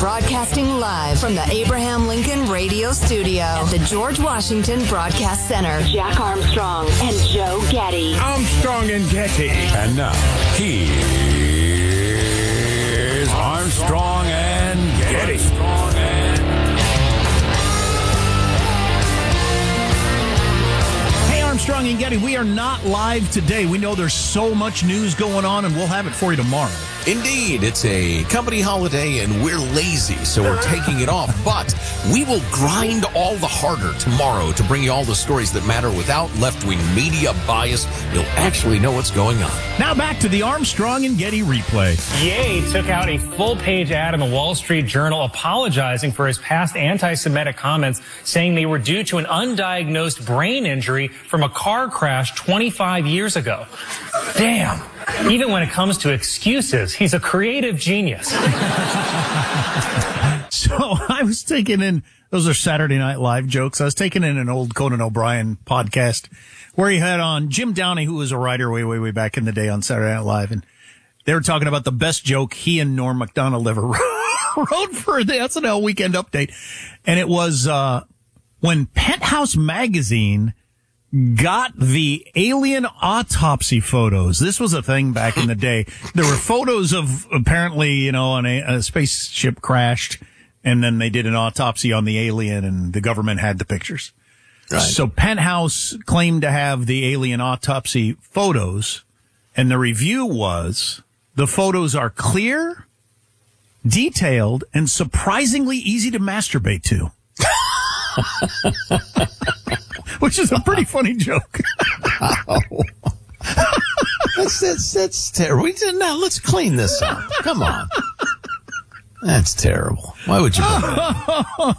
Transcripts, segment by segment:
Broadcasting live from the Abraham Lincoln Radio Studio at the George Washington Broadcast Center. Jack Armstrong and Joe Getty. Armstrong and Getty. And now, here's Armstrong and Getty. Hey, Armstrong and Getty, we are not live today. We know there's so much news going on, and we'll have it for you tomorrow. Indeed, it's a company holiday and we're lazy, so we're taking it off. But we will grind all the harder tomorrow to bring you all the stories that matter without left-wing media bias. You'll actually know what's going on. Now back to the Armstrong and Getty replay. Ye took out a full-page ad in the Wall Street Journal apologizing for his past anti-Semitic comments, saying they were due to an undiagnosed brain injury from a car crash 25 years ago. Damn. Even when it comes to excuses, he's a creative genius. So I was taking in, those are Saturday Night Live jokes. I was taking in an old Conan O'Brien podcast where he had on Jim Downey, who was a writer way back in the day on Saturday Night Live. And they were talking about the best joke he and Norm Macdonald ever wrote for the SNL Weekend Update. And it was, when Penthouse Magazine got the alien autopsy photos. This was a thing back in the day. There were photos of apparently, on a spaceship crashed, and then they did an autopsy on the alien, and the government had the pictures. Right. So Penthouse claimed to have the alien autopsy photos, and the review was, the photos are clear, detailed, and surprisingly easy to masturbate to. Which is a pretty funny joke. That's terrible. Now let's clean this up. Come on. That's terrible. Why would you do that?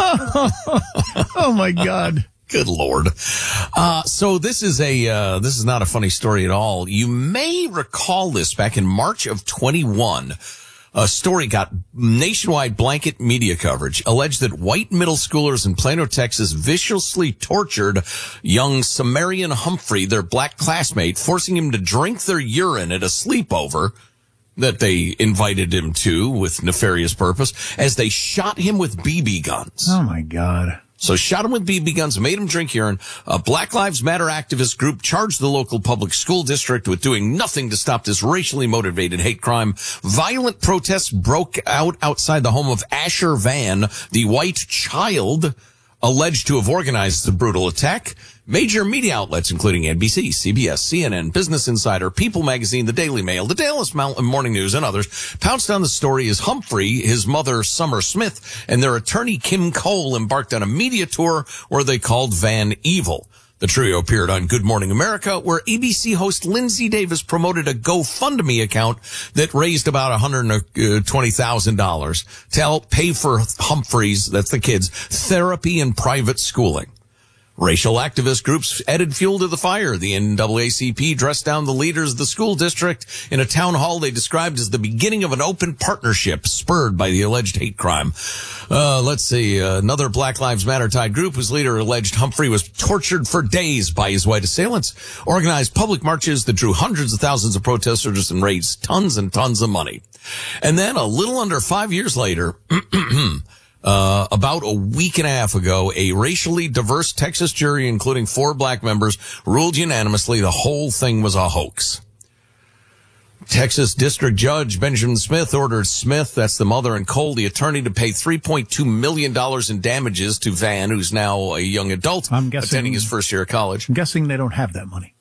Oh my God. Good Lord. So this is not a funny story at all. You may recall this back in March of 21. A story got nationwide blanket media coverage, alleged that white middle schoolers in Plano, Texas, viciously tortured young Samarian Humphrey, their black classmate, forcing him to drink their urine at a sleepover that they invited him to with nefarious purpose, as they shot him with BB guns. Oh, my God. So shot him with BB guns, made him drink urine. A Black Lives Matter activist group charged the local public school district with doing nothing to stop this racially motivated hate crime. Violent protests broke out outside the home of Asher Van, the white child alleged to have organized the brutal attack. Major media outlets, including NBC, CBS, CNN, Business Insider, People Magazine, The Daily Mail, the Dallas Morning News, and others, pounced on the story as Humphrey, his mother, Summer Smith, and their attorney, Kim Cole, embarked on a media tour where they called Van evil. The trio appeared on Good Morning America, where ABC host Lindsay Davis promoted a GoFundMe account that raised about $120,000 to help pay for Humphrey's, that's the kids, therapy and private schooling. Racial activist groups added fuel to the fire. The NAACP dressed down the leaders of the school district in a town hall they described as the beginning of an open partnership spurred by the alleged hate crime. Let's see. Another Black Lives Matter tied group whose leader alleged Humphrey was tortured for days by his white assailants organized public marches that drew hundreds of thousands of protesters and raised tons and tons of money. And then a little under 5 years later, about a week and a half ago, a racially diverse Texas jury, including 4 black members, ruled unanimously the whole thing was a hoax. Texas District Judge Benjamin Smith ordered Smith, that's the mother, and Cole, the attorney, to pay $3.2 million in damages to Van, who's now a young adult, attending his first year of college. I'm guessing they don't have that money.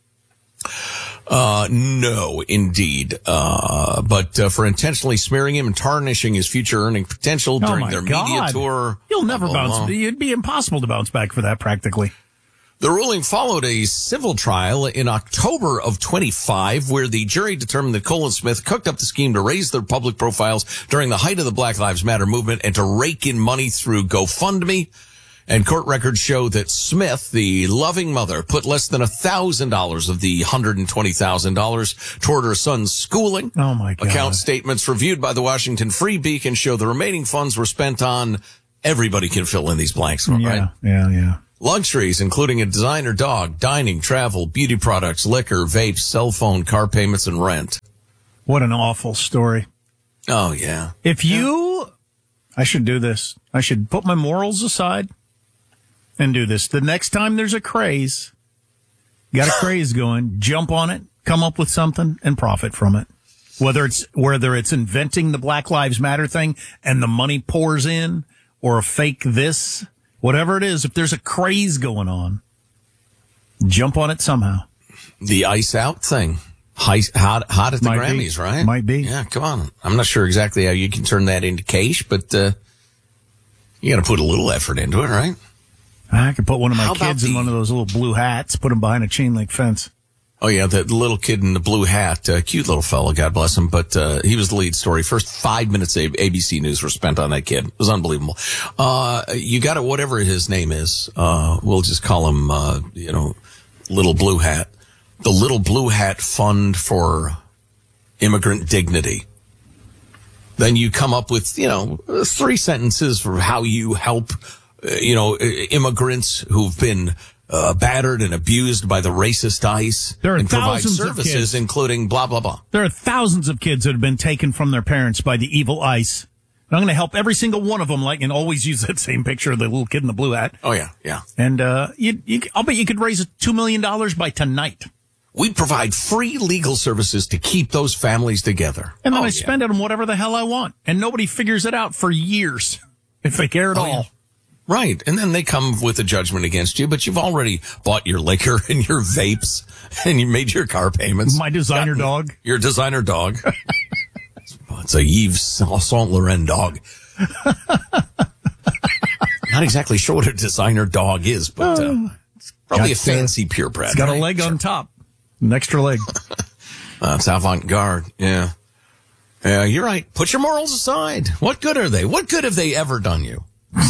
No, indeed. But for intentionally smearing him and tarnishing his future earning potential during their media tour. You'll never bounce. It'd be impossible to bounce back for that practically. The ruling followed a civil trial in October of 25, where the jury determined that Cole and Smith cooked up the scheme to raise their public profiles during the height of the Black Lives Matter movement and to rake in money through GoFundMe. And court records show that Smith, the loving mother, put less than $1,000 of the $120,000 toward her son's schooling. Oh, my God. Account statements reviewed by the Washington Free Beacon show the remaining funds were spent on, everybody can fill in these blanks, right? Yeah. Luxuries, including a designer dog, dining, travel, beauty products, liquor, vapes, cell phone, car payments, and rent. What an awful story. Oh, yeah. If you I should do this. I should put my morals aside and do this. The next time there's a craze, got a craze going, jump on it, come up with something, and profit from it. Whether it's inventing the Black Lives Matter thing and the money pours in, or a fake this, whatever it is, if there's a craze going on, jump on it somehow. The Ice Out thing. Hot at the Grammys, right? Might be. Yeah, come on. I'm not sure exactly how you can turn that into cash, but you got to put a little effort into it, right? I could put one of my How kids about in one of those little blue hats, put them behind a chain link fence. Oh, yeah, that little kid in the blue hat, cute little fellow, God bless him, but he was the lead story. First 5 minutes of ABC News were spent on that kid. It was unbelievable. You got it, whatever his name is. We'll just call him, Little Blue Hat. The Little Blue Hat Fund for Immigrant Dignity. Then you come up with, 3 sentences for how you help, immigrants who've been battered and abused by the racist ICE. There are and provide thousands of services, kids, including blah, blah, blah. There are thousands of kids that have been taken from their parents by the evil ICE. And I'm going to help every single one of them, and always use that same picture of the little kid in the blue hat. Oh, yeah, yeah. And I'll bet you could raise $2 million by tonight. We provide free legal services to keep those families together. And then I spend it on whatever the hell I want. And nobody figures it out for years, if they care at all. Yeah. Right. And then they come with a judgment against you, but you've already bought your liquor and your vapes and you made your car payments. My designer dog. Your designer dog. It's a Yves Saint Laurent dog. Not exactly sure what a designer dog is, but probably a fancy purebred. It's got a leg on top. An extra leg. It's avant-garde. Yeah. Yeah, you're right. Put your morals aside. What good are they? What good have they ever done you?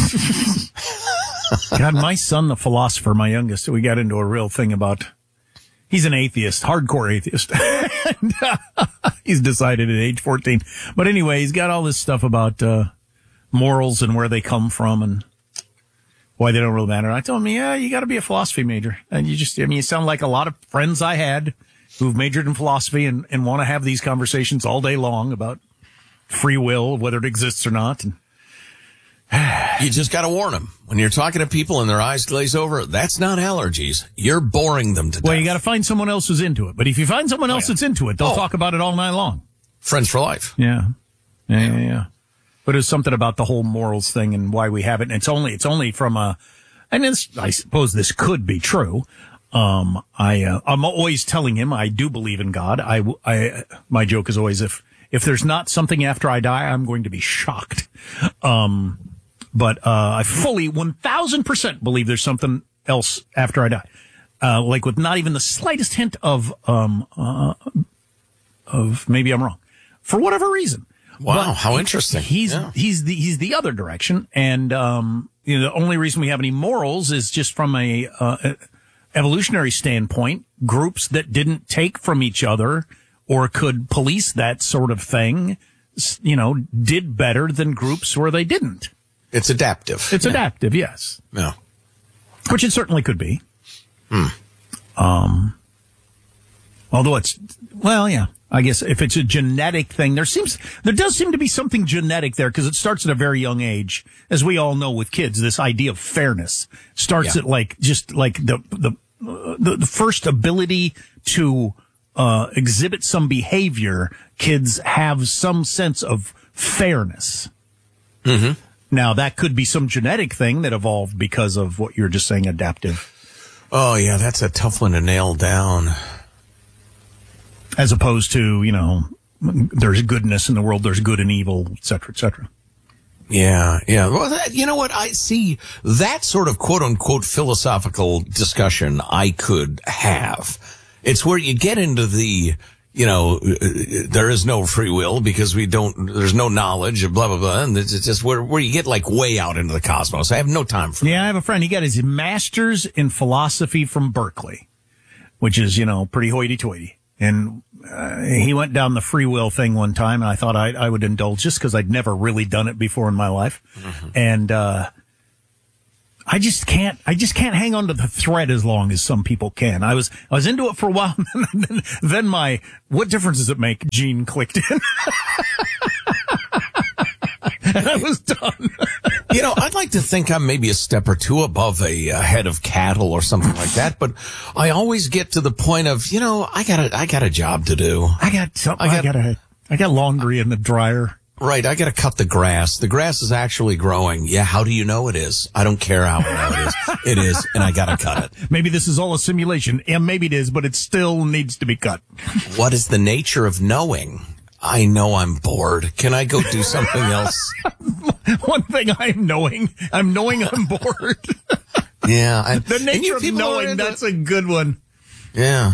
God, my son, the philosopher, my youngest, we got into a real thing about, he's an atheist, hardcore atheist. And, he's decided at age 14. But anyway, he's got all this stuff about morals and where they come from and why they don't really matter. I told him, yeah, you got to be a philosophy major. And you sound like a lot of friends I had who've majored in philosophy and want to have these conversations all day long about free will, whether it exists or not. And you just got to warn them. When you're talking to people and their eyes glaze over, that's not allergies. You're boring them to death. Well, you got to find someone else who's into it. But if you find someone else that's into it, they'll talk about it all night long. Friends for life. Yeah. But it's something about the whole morals thing and why we have it. And it's only from I suppose this could be true. I'm always telling him I do believe in God. My joke is always if there's not something after I die, I'm going to be shocked. But I fully 1000% believe there's something else after I die. Like with not even the slightest hint of maybe I'm wrong for whatever reason. Wow, but how interesting. He's the other direction. And, the only reason we have any morals is just from a evolutionary standpoint, groups that didn't take from each other or could police that sort of thing, did better than groups where they didn't. It's adaptive. It's adaptive, yes. Yeah. Which it certainly could be. Although I guess if it's a genetic thing, there does seem to be something genetic there because it starts at a very young age. As we all know with kids, this idea of fairness starts at the first ability to exhibit some behavior. Kids have some sense of fairness. Mm-hmm. Now that could be some genetic thing that evolved because of what you're just saying, adaptive. Oh yeah, that's a tough one to nail down. As opposed to, there's goodness in the world, there's good and evil, et cetera, et cetera. Yeah. Well, you know what? I see that sort of quote unquote philosophical discussion I could have. It's where you get into the, there is no free will because there's no knowledge of blah, blah, blah. And it's just where you get like way out into the cosmos. I have no time for that. Yeah, I have a friend. He got his master's in philosophy from Berkeley, which is, pretty hoity-toity. And he went down the free will thing one time, and I thought I would indulge just because I'd never really done it before in my life. Mm-hmm. And I just can't hang on to the thread as long as some people can. I was into it for a while, and then my what difference does it make gene clicked in. and I was done. You know, I'd like to think I'm maybe a step or two above a head of cattle or something like that, but I always get to the point of, you know, I got a job to do. I got laundry in the dryer. Right, I got to cut the grass. The grass is actually growing. Yeah, how do you know it is? I don't care how I know it is. It is, and I got to cut it. Maybe this is all a simulation. Yeah, maybe it is, but it still needs to be cut. What is the nature of knowing? I know I'm bored. Can I go do something else? One thing I'm knowing I'm bored. Yeah. The nature of knowing, that's a good one. Yeah.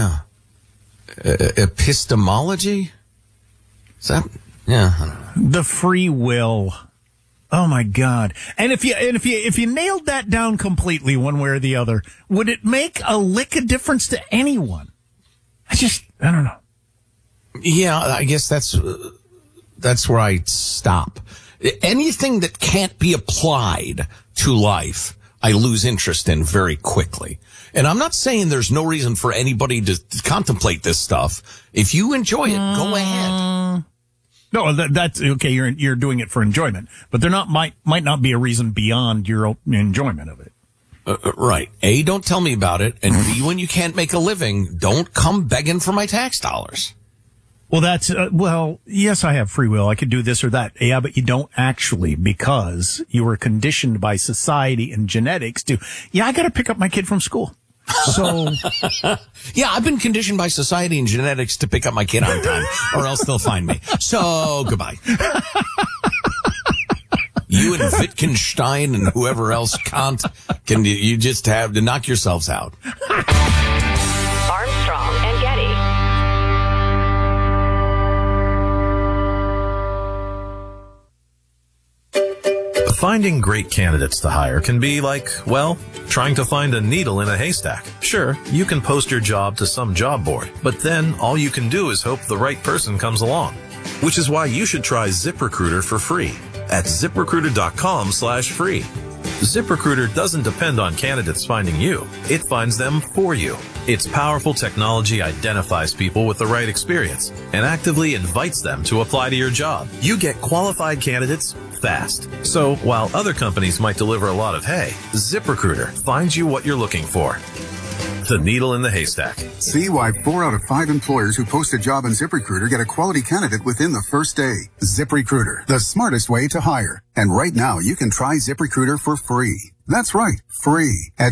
Epistemology? Is that... Yeah, I don't know. The free will. Oh my God! And if you nailed that down completely, one way or the other, would it make a lick of difference to anyone? I don't know. Yeah, I guess that's where I stop. Anything that can't be applied to life, I lose interest in very quickly. And I'm not saying there's no reason for anybody to contemplate this stuff. If you enjoy it, go ahead. No, that's okay. You're doing it for enjoyment, but there might not be a reason beyond your enjoyment of it. Right. A, don't tell me about it, and B, when you can't make a living, don't come begging for my tax dollars. Well, yes, I have free will. I could do this or that. Yeah, but you don't actually, because you were conditioned by society and genetics to. Yeah, I got to pick up my kid from school. So, yeah, I've been conditioned by society and genetics to pick up my kid on time, or else they'll find me. So, goodbye. You and Wittgenstein and whoever else can't, you just have to knock yourselves out. Armstrong and Getty. Finding great candidates to hire can be like, well, trying to find a needle in a haystack. Sure, you can post your job to some job board, but then all you can do is hope the right person comes along. Which is why you should try ZipRecruiter for free at ZipRecruiter.com/free. ZipRecruiter doesn't depend on candidates finding you. It finds them for you. Its powerful technology identifies people with the right experience and actively invites them to apply to your job. You get qualified candidates fast. So while other companies might deliver a lot of hay, ZipRecruiter finds you what you're looking for. The needle in the haystack. See why 4 out of 5 employers who post a job on ZipRecruiter get a quality candidate within the first day. ZipRecruiter, the smartest way to hire. And right now, you can try ZipRecruiter for free. That's right, free at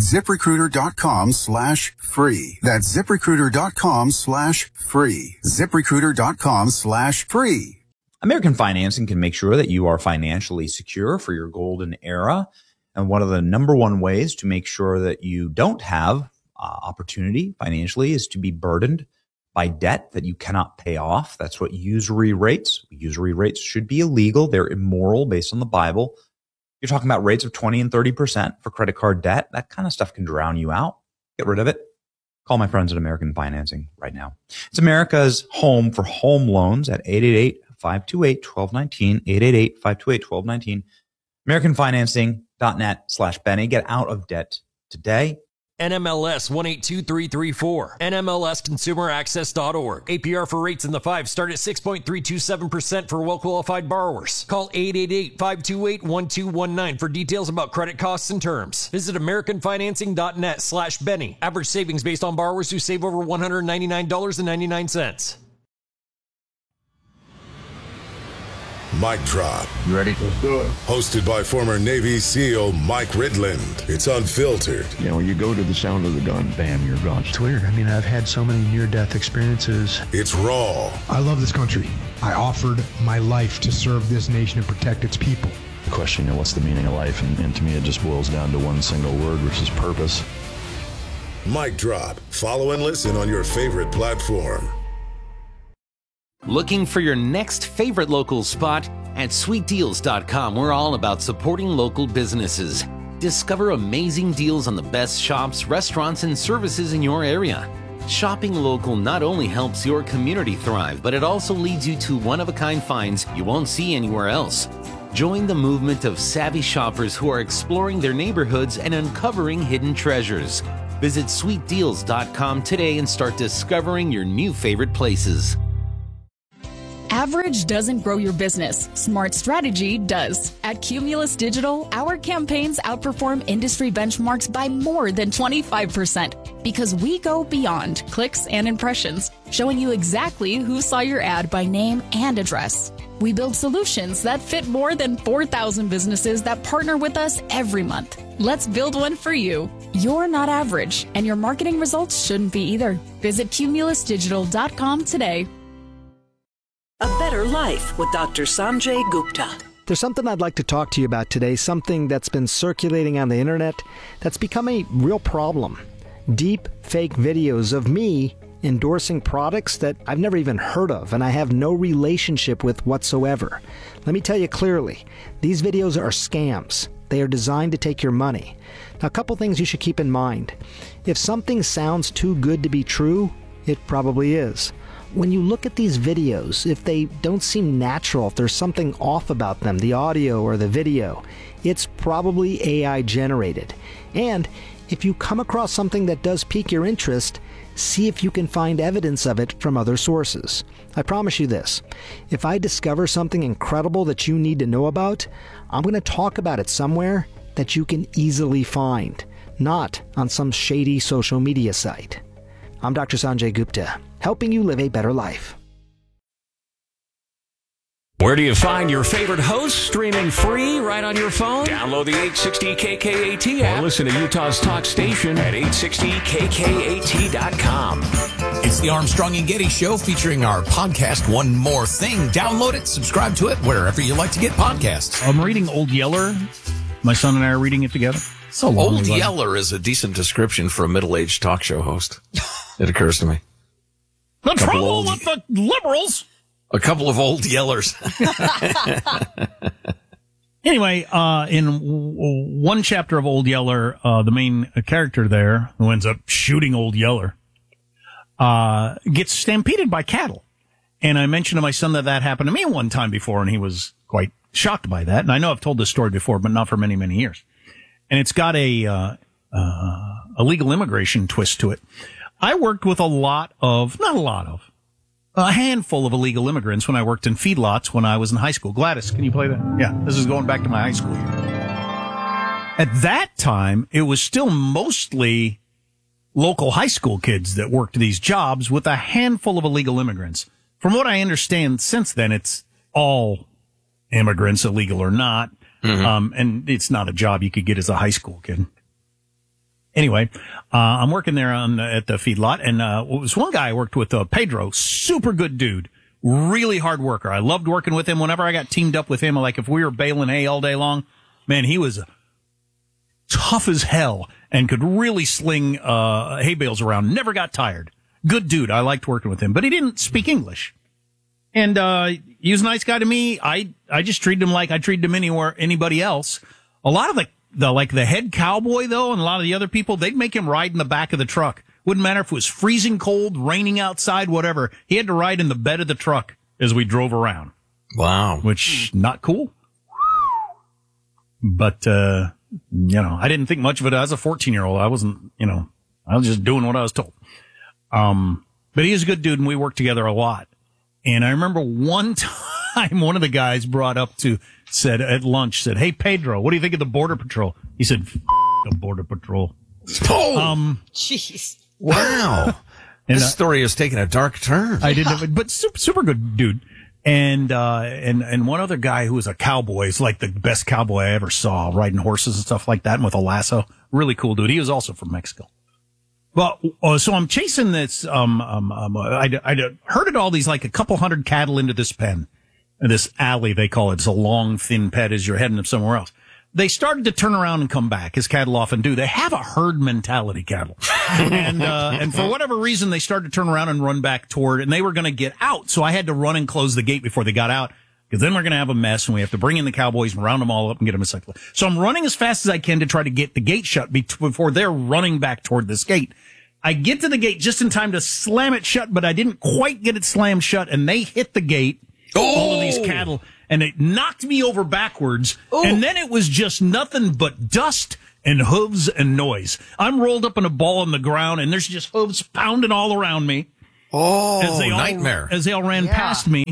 ZipRecruiter.com/free. That's ZipRecruiter.com/free. ZipRecruiter.com/free. American Financing can make sure that you are financially secure for your golden era. And one of the number one ways to make sure that you don't have opportunity financially is to be burdened by debt that you cannot pay off. That's what usury rates. Usury rates should be illegal. They're immoral based on the Bible. You're talking about rates of 20 and 30% for credit card debt. That kind of stuff can drown you out. Get rid of it. Call my friends at American Financing right now. It's America's home for home loans at 888-528-1219, 888-528-1219, AmericanFinancing.net/Benny. Get out of debt today. NMLS 182334. NMLSConsumerAccess.org. APR for rates in the 5 start at 6.327% for well-qualified borrowers. Call 888-528-1219 for details about credit costs and terms. Visit AmericanFinancing.net/Benny. Average savings based on borrowers who save over $199.99. Mic Drop. You ready? Let's do it. Hosted by former Navy SEAL Mike Ridland. It's unfiltered. You know, when you go to the sound of the gun, bam, you're gone. It's weird. I mean, I've had so many near-death experiences. It's raw. I love this country. I offered my life to serve this nation and protect its people. The question, what's the meaning of life? And to me, it just boils down to one single word, which is purpose. Mic Drop. Follow and listen on your favorite platform. Looking for your next favorite local spot? At SweetDeals.com, we're all about supporting local businesses. Discover amazing deals on the best shops, restaurants, and services in your area. Shopping local not only helps your community thrive, but it also leads you to one-of-a-kind finds you won't see anywhere else. Join the movement of savvy shoppers who are exploring their neighborhoods and uncovering hidden treasures. Visit SweetDeals.com today and start discovering your new favorite places. Average doesn't grow your business. Smart strategy does. At Cumulus Digital, our campaigns outperform industry benchmarks by more than 25% because we go beyond clicks and impressions, showing you exactly who saw your ad by name and address. We build solutions that fit more than 4,000 businesses that partner with us every month. Let's build one for you. You're not average, and your marketing results shouldn't be either. Visit cumulusdigital.com today. A Better Life with Dr. Sanjay Gupta. There's something I'd like to talk to you about today, something that's been circulating on the internet that's become a real problem. Deep fake videos of me endorsing products that I've never even heard of and I have no relationship with whatsoever. Let me tell you clearly, these videos are scams. They are designed to take your money. Now, a couple things you should keep in mind. If something sounds too good to be true, it probably is. When you look at these videos, if they don't seem natural, if there's something off about them, the audio or the video, it's probably AI generated. And if you come across something that does pique your interest, see if you can find evidence of it from other sources. I promise you this, if I discover something incredible that you need to know about, I'm going to talk about it somewhere that you can easily find, not on some shady social media site. I'm Dr. Sanjay Gupta, helping you live a better life. Where do you find your favorite hosts streaming free right on your phone? Download the 860 KKAT app or listen to Utah's talk station at 860KKAT.com. It's the Armstrong and Getty Show featuring our podcast, One More Thing. Download it, subscribe to it, wherever you like to get podcasts. I'm reading Old Yeller. My son and I are reading it together. So long Old ago. Yeller is a decent description for a middle-aged talk show host. It occurs to me. The trouble with the liberals. A couple of old yellers. Anyway, in one chapter of Old Yeller, the main character there, who ends up shooting Old Yeller, gets stampeded by cattle. And I mentioned to my son that happened to me one time before, and he was quite shocked by that. And I know I've told this story before, but not for many, many years. And it's got a legal immigration twist to it. I worked with a handful of illegal immigrants when I worked in feedlots when I was in high school. Gladys, can you play that? Yeah, this is going back to my high school year. At that time, it was still mostly local high school kids that worked these jobs with a handful of illegal immigrants. From what I understand, since then, it's all immigrants, illegal or not. Mm-hmm. And it's not a job you could get as a high school kid. Anyway, I'm working there at the feedlot, and it was one guy I worked with, Pedro, super good dude, really hard worker. I loved working with him. Whenever I got teamed up with him, like if we were baling hay all day long, man, he was tough as hell and could really sling hay bales around. Never got tired. Good dude. I liked working with him, but he didn't speak English. And he was a nice guy to me. I just treated him like I treated him anybody else. A lot of the head cowboy, though, and a lot of the other people, they'd make him ride in the back of the truck. Wouldn't matter if it was freezing cold, raining outside, whatever. He had to ride in the bed of the truck as we drove around. Wow. Which, not cool. But, I didn't think much of it as a 14-year-old. I wasn't, I was just doing what I was told. But he was a good dude, and we worked together a lot. And I remember one time one of the guys said at lunch, hey, Pedro, what do you think of the Border Patrol? He said, the Border Patrol. Oh, jeez. Wow. And this story has taken a dark turn. I didn't, but super good dude. And one other guy who was a cowboy, is like the best cowboy I ever saw, riding horses and stuff like that, and with a lasso. Really cool dude. He was also from Mexico. Well, so I'm chasing this, I herded all these, like a couple hundred cattle into this pen, this alley, they call it. It's a long, thin ped as you're heading up somewhere else. They started to turn around and come back, as cattle often do. They have a herd mentality, cattle. And for whatever reason, they started to turn around and run back and they were going to get out. So I had to run and close the gate before they got out, because then we're going to have a mess and we have to bring in the cowboys and round them all up and get them a cycle. So I'm running as fast as I can to try to get the gate shut before they're running back toward this gate. I get to the gate just in time to slam it shut, but I didn't quite get it slammed shut, and they hit the gate, all of these cattle, and it knocked me over backwards, and then it was just nothing but dust and hooves and noise. I'm rolled up in a ball on the ground, and there's just hooves pounding all around me. Oh, nightmare. As they all ran past me,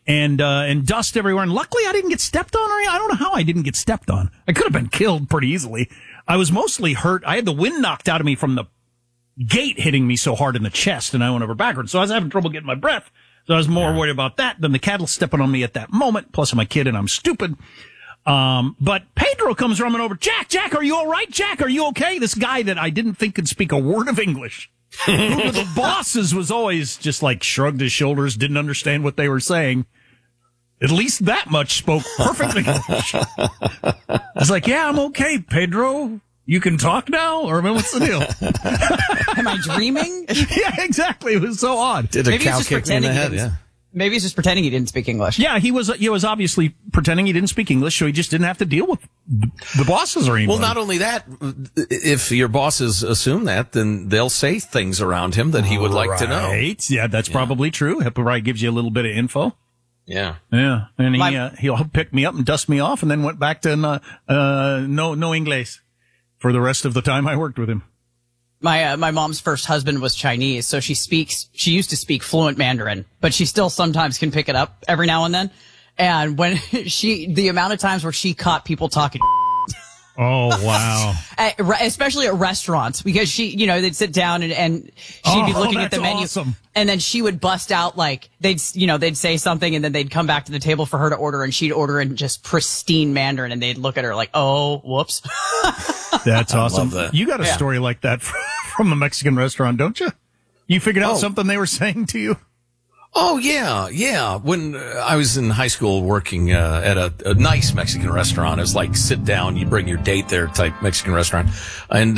and dust everywhere. And luckily I didn't get stepped on. I don't know how I didn't get stepped on. I could have been killed pretty easily. I was mostly hurt. I had the wind knocked out of me from the gate hitting me so hard in the chest, and I went over backwards. So I was having trouble getting my breath. So I was more worried about that than the cattle stepping on me at that moment. Plus I'm a kid and I'm stupid. But Pedro comes running over. Jack, are you all right? Jack, are you okay? This guy that I didn't think could speak a word of English. Who the bosses was always just like shrugged his shoulders, didn't understand what they were saying. At least that much spoke perfect English. I was like, yeah, I'm okay, Pedro. You can talk now? Or what's the deal? Am I dreaming? Yeah, exactly. It was so odd. Did a cow kick me in the head, yeah. Maybe he's just pretending he didn't speak English. Yeah, he was obviously pretending he didn't speak English, so he just didn't have to deal with the bosses or anything. Well, not only that, if your bosses assume that, then they'll say things around him that he would like to know. Right. Yeah, that's probably true. He probably gives you a little bit of info. Yeah. Yeah. And he'll pick me up and dust me off and then went back to no English for the rest of the time I worked with him. My mom's first husband was Chinese, so she used to speak fluent Mandarin, but she still sometimes can pick it up every now and then. And when the amount of times where she caught people talking. Oh, wow. Especially at restaurants, because they'd sit down and she'd be looking at the menu. Awesome. And then she would bust out they'd say something and then they'd come back to the table for her to order and she'd order in just pristine Mandarin and they'd look at her like, oh, whoops. That's awesome. Love that. You got a story like that from the Mexican restaurant, don't you? You figured out something they were saying to you? Oh, yeah. When I was in high school working at a nice Mexican restaurant, it was like sit down, you bring your date there type Mexican restaurant. And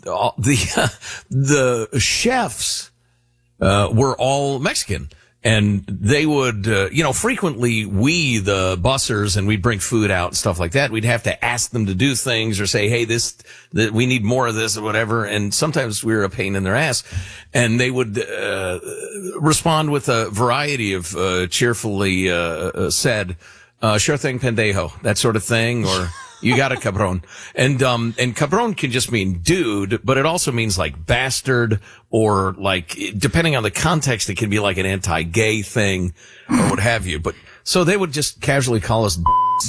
the chefs were all Mexican. And they would, frequently we, the bussers, and we'd bring food out and stuff like that. We'd have to ask them to do things or say, hey, we need more of this or whatever. And sometimes we were a pain in their ass. And they would, respond with a variety of, cheerfully, said, sure thing, pendejo, that sort of thing, or you got a cabron. And cabron can just mean dude, but it also means like bastard or like, depending on the context, it can be like an anti-gay thing or what have you. But so they would just casually call us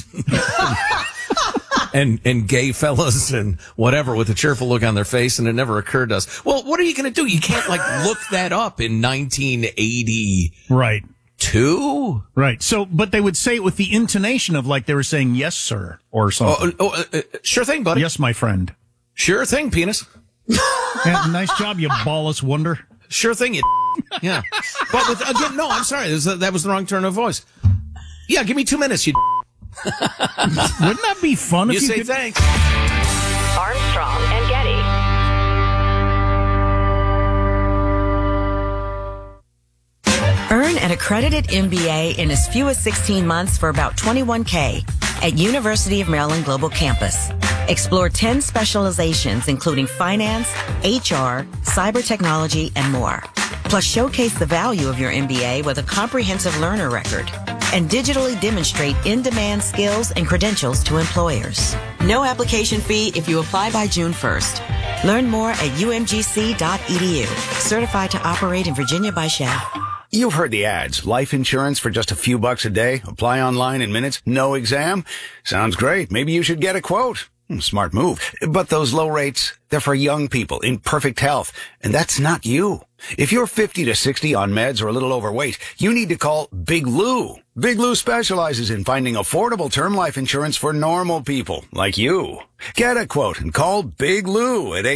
and gay fellas and whatever with a cheerful look on their face. And it never occurred to us. Well, what are you going to do? You can't look that up in 1980. Right. Two? Right. So, but they would say it with the intonation of like they were saying, yes, sir, or something. Sure thing, buddy. Yes, my friend. Sure thing, penis. Yeah, nice job, you ballless wonder. Sure thing, you yeah. But again, no, I'm sorry. That was the wrong turn of voice. Yeah, give me 2 minutes, you Wouldn't that be fun you if you say could... thanks. Armstrong and Getty. Earn an accredited MBA in as few as 16 months for about $21K at University of Maryland Global Campus. Explore 10 specializations, including finance, HR, cyber technology, and more. Plus, showcase the value of your MBA with a comprehensive learner record and digitally demonstrate in-demand skills and credentials to employers. No application fee if you apply by June 1st. Learn more at umgc.edu. Certified to operate in Virginia by Shell. You've heard the ads. Life insurance for just a few bucks a day. Apply online in minutes. No exam. Sounds great. Maybe you should get a quote. Smart move. But those low rates, they're for young people in perfect health. And that's not you. If you're 50 to 60 on meds or a little overweight, you need to call Big Lou. Big Lou specializes in finding affordable term life insurance for normal people like you. Get a quote and call Big Lou at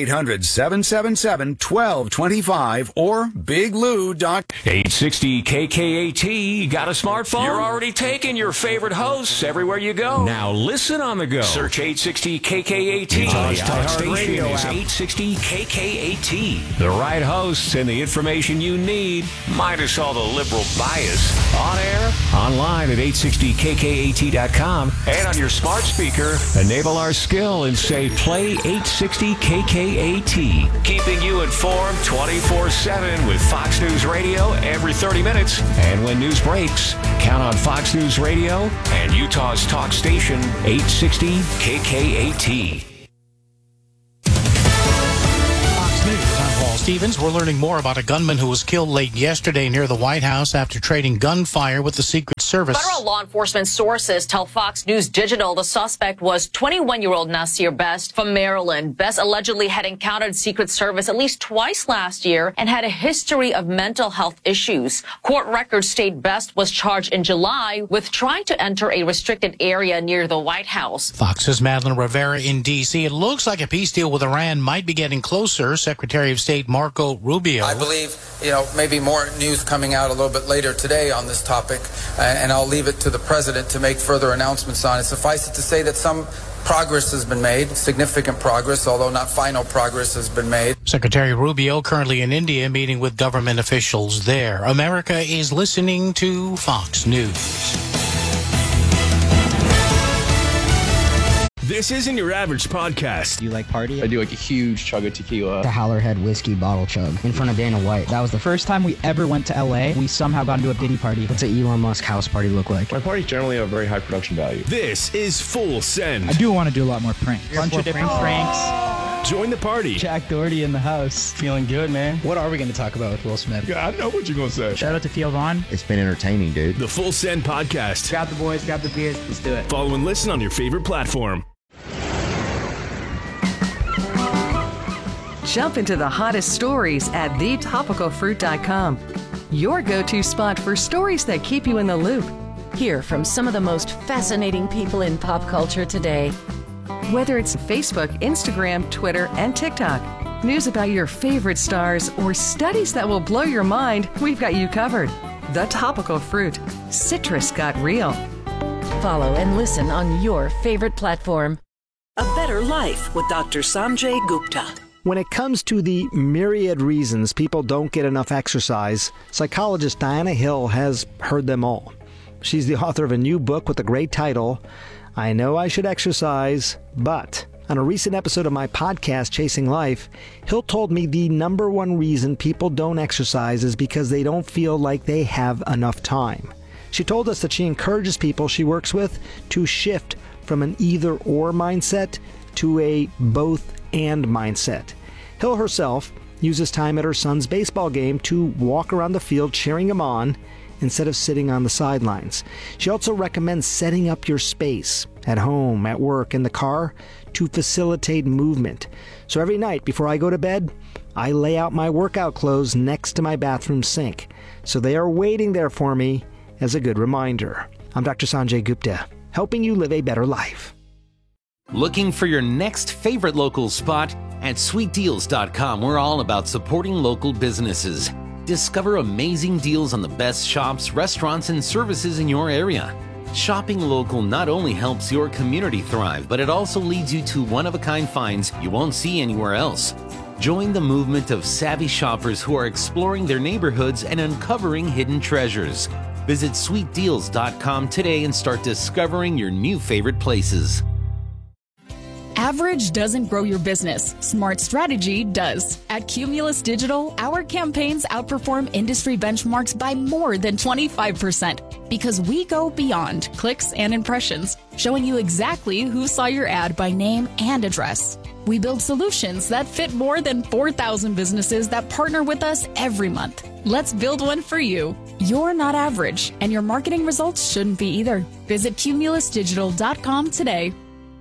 800-777-1225 or biglou.com. 860 KKAT. Got a smartphone? You're already taking your favorite hosts everywhere you go. Now listen on the go. Search 860 KKAT. The iHeartRadio is 860 KKAT. The right hosts and the information you need, minus all the liberal bias. On air, online at 860kkat.com, and on your smart speaker, enable our skill and say play 860 KKAT. Keeping you informed 24/7 with Fox News Radio every 30 minutes. And when news breaks, count on Fox News Radio and Utah's talk station 860 KKAT. Fox News, I'm Paul Stevens. We're learning more about a gunman who was killed late yesterday near the White House after trading gunfire with the Secret Service. Federal law enforcement sources tell Fox News Digital the suspect was 21-year-old Nasir Best from Maryland. Best allegedly had encountered Secret Service at least twice last year and had a history of mental health issues. Court records state Best was charged in July with trying to enter a restricted area near the White House. Fox's Madeline Rivera in D.C. It looks like a peace deal with Iran might be getting closer. Secretary of State Marco Rubio. I believe, maybe more news coming out a little bit later today on this topic, and I'll leave it to the president to make further announcements on it. Suffice it to say that some progress has been made, significant progress, although not final progress has been made. Secretary Rubio currently in India meeting with government officials there. America is listening to Fox News. This isn't your average podcast. Do you like party? I do like a huge chug of tequila. The Howlerhead whiskey bottle chug in front of Dana White. That was the first time we ever went to LA. We somehow got into a Diddy party. What's an Elon Musk house party look like? My parties generally have a very high production value. This is Full Send. I do want to do a lot more pranks. Bunch of different pranks. Join the party. Jack Doherty in the house. Feeling good, man. What are we going to talk about with Will Smith? Yeah, I know what you're going to say. Shout out to Theo Vaughn. It's been entertaining, dude. The Full Send podcast. Grab the boys, grab the beers. Let's do it. Follow and listen on your favorite platform. Jump into the hottest stories at thetopicalfruit.com. Your go-to spot for stories that keep you in the loop. Hear from some of the most fascinating people in pop culture today. Whether it's Facebook, Instagram, Twitter, and TikTok, news about your favorite stars, or studies that will blow your mind, we've got you covered. The Topical Fruit. Citrus got real. Follow and listen on your favorite platform. A Better Life with Dr. Sanjay Gupta. When it comes to the myriad reasons people don't get enough exercise, psychologist Diana Hill has heard them all. She's the author of a new book with the great title, I Know I Should Exercise, But. On a recent episode of my podcast, Chasing Life, Hill told me the number one reason people don't exercise is because they don't feel like they have enough time. She told us that she encourages people she works with to shift from an either-or mindset to a both-and mindset. Hill herself uses time at her son's baseball game to walk around the field cheering him on instead of sitting on the sidelines. She also recommends setting up your space at home, at work, in the car to facilitate movement. So every night before I go to bed, I lay out my workout clothes next to my bathroom sink. So they are waiting there for me as a good reminder. I'm Dr. Sanjay Gupta, helping you live a better life. Looking for your next favorite local spot? At sweetdeals.com, we're all about supporting local businesses. Discover amazing deals on the best shops, restaurants, and services in your area. Shopping local not only helps your community thrive, but it also leads you to one-of-a-kind finds you won't see anywhere else. Join the movement of savvy shoppers who are exploring their neighborhoods and uncovering hidden treasures. Visit sweetdeals.com today and start discovering your new favorite places. Average doesn't grow your business. Smart strategy does. At Cumulus Digital, our campaigns outperform industry benchmarks by more than 25% because we go beyond clicks and impressions, showing you exactly who saw your ad by name and address. We build solutions that fit more than 4,000 businesses that partner with us every month. Let's build one for you. You're not average, and your marketing results shouldn't be either. Visit cumulusdigital.com today.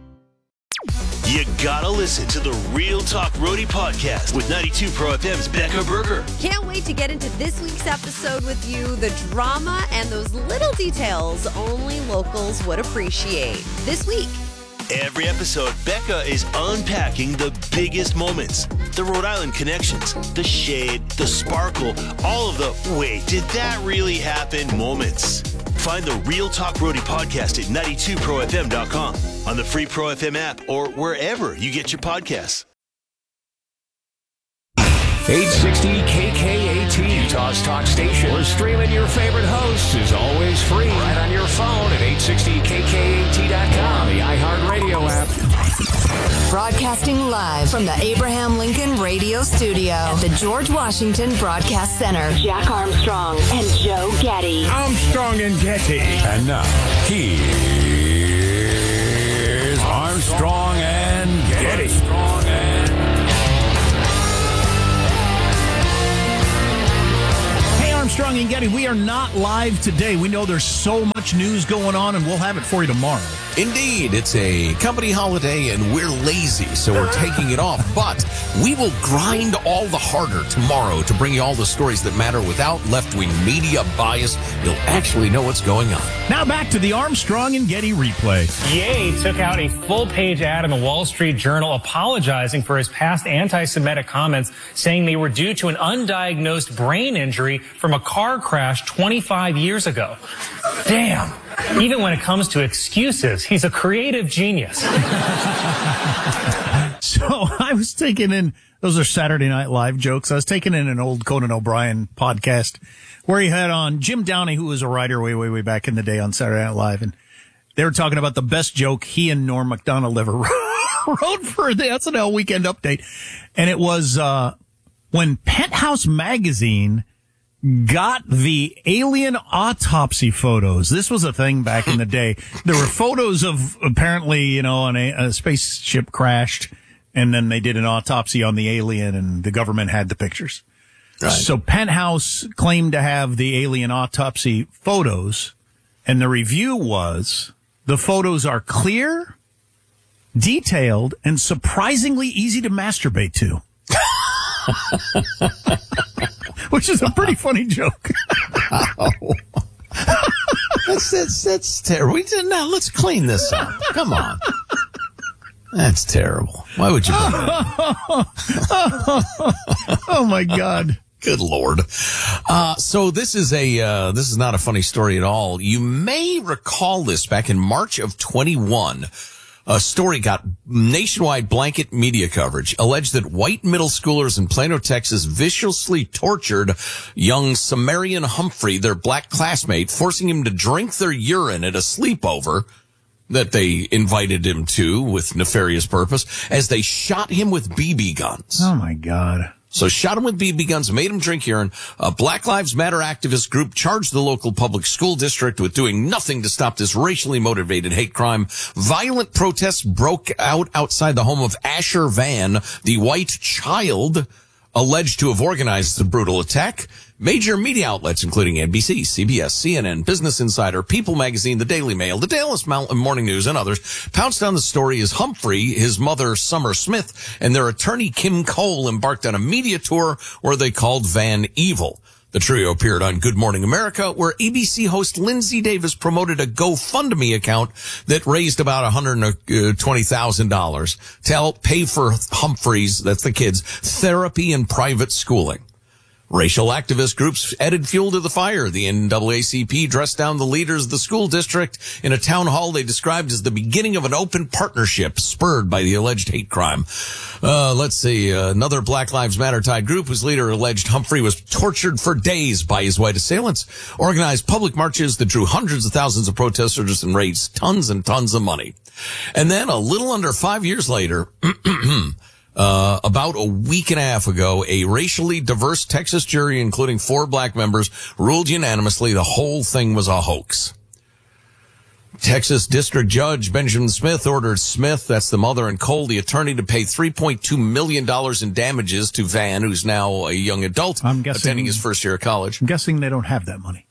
You gotta listen to the Real Talk Roadie podcast with 92 Pro FM's Becca Berger. Can't wait to get into this week's episode with you. The drama and those little details only locals would appreciate. This week. Every episode, Becca is unpacking the biggest moments. The Rhode Island connections, the shade, the sparkle, all of the wait, did that really happen moments. Find the Real Talk Roadie podcast at 92profm.com, on the free Pro FM app, or wherever you get your podcasts. 860 KKAT, Utah's talk station, where streaming your favorite hosts is always free. Right on your phone at 860KKAT.com, the iHeartRadio app. Broadcasting live from the Abraham Lincoln Radio Studio at the George Washington Broadcast Center. Jack Armstrong and Joe Getty. Armstrong and Getty. And now, here's Armstrong and Getty. are not live today. We know there's so much news going on, and we'll have it for you tomorrow. Indeed, it's a company holiday, and we're lazy, so we're taking it off. But we will grind all the harder tomorrow to bring you all the stories that matter without left-wing media bias. You'll actually know what's going on. Now back to the Armstrong and Getty replay. Ye took out a full-page ad in the Wall Street Journal apologizing for his past anti-Semitic comments, saying they were due to an undiagnosed brain injury from a car crash 25 years ago. Damn. Even when it comes to excuses, he's a creative genius. So I was taking in, those are Saturday Night Live jokes. I was taking in an old Conan O'Brien podcast where he had on Jim Downey, who was a writer way back in the day on Saturday Night Live. And they were talking about the best joke he and Norm Macdonald ever wrote for the SNL Weekend Update. And it was when Penthouse Magazine got the alien autopsy photos. This was a thing back in the day. There were photos of apparently, a spaceship crashed, and then they did an autopsy on the alien, and the government had the pictures. Right. So Penthouse claimed to have the alien autopsy photos, and the review was, the photos are clear, detailed, and surprisingly easy to masturbate to. Which is a pretty funny joke. That's terrible. Now let's clean this up. Come on. That's terrible. Why would you do that? Oh my God. Good Lord. So this is not a funny story at all. You may recall this back in March of 21. A story got nationwide blanket media coverage, alleged that white middle schoolers in Plano, Texas, viciously tortured young Samarian Humphrey, their black classmate, forcing him to drink their urine at a sleepover that they invited him to with nefarious purpose, as they shot him with BB guns. Oh, my God. So shot him with BB guns, made him drink urine. A Black Lives Matter activist group charged the local public school district with doing nothing to stop this racially motivated hate crime. Violent protests broke out outside the home of Asher Van, the white child alleged to have organized the brutal attack. Major media outlets, including NBC, CBS, CNN, Business Insider, People Magazine, The Daily Mail, the Dallas Morning News, and others, pounced on the story as Humphrey, his mother, Summer Smith, and their attorney, Kim Cole, embarked on a media tour where they called Van evil. The trio appeared on Good Morning America, where ABC host Lindsay Davis promoted a GoFundMe account that raised about $120,000 to help pay for Humphrey's, that's the kids, therapy and private schooling. Racial activist groups added fuel to the fire. The NAACP dressed down the leaders of the school district in a town hall they described as the beginning of an open partnership spurred by the alleged hate crime. Let's see. Another Black Lives Matter tied group whose leader alleged Humphrey was tortured for days by his white assailants organized public marches that drew hundreds of thousands of protesters and raised tons and tons of money. And then a little under 5 years later, about a week and a half ago, a racially diverse Texas jury, including 4 black members, ruled unanimously the whole thing was a hoax. Texas District Judge Benjamin Smith ordered Smith, that's the mother, and Cole, the attorney, to pay $3.2 million in damages to Van, who's now a young adult, attending his first year of college. I'm guessing they don't have that money.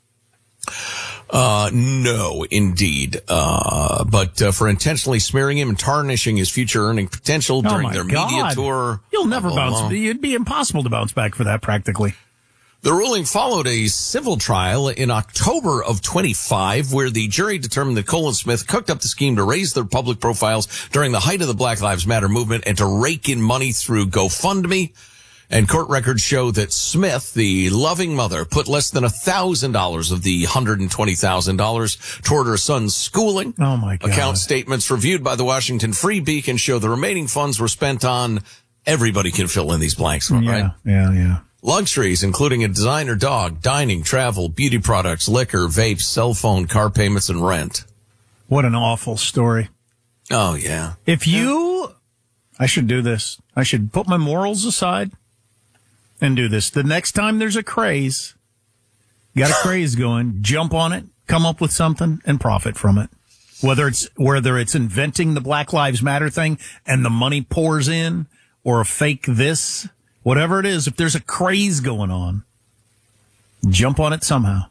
No, indeed. But for intentionally smearing him and tarnishing his future earning potential during their media tour. You'll never bounce. It'd be impossible to bounce back for that practically. The ruling followed a civil trial in October of 25, where the jury determined that Cole and Smith cooked up the scheme to raise their public profiles during the height of the Black Lives Matter movement and to rake in money through GoFundMe. And court records show that Smith, the loving mother, put less than $1,000 of the $120,000 toward her son's schooling. Oh, my God. Account statements reviewed by the Washington Free Beacon show the remaining funds were spent on, everybody can fill in these blanks, right? Yeah. Luxuries, including a designer dog, dining, travel, beauty products, liquor, vapes, cell phone, car payments, and rent. What an awful story. Oh, yeah. I should do this. I should put my morals aside and do this. The next time there's a craze, got a craze going, jump on it, come up with something, and profit from it. Whether it's inventing the Black Lives Matter thing and the money pours in, or a fake this, whatever it is, if there's a craze going on, jump on it somehow.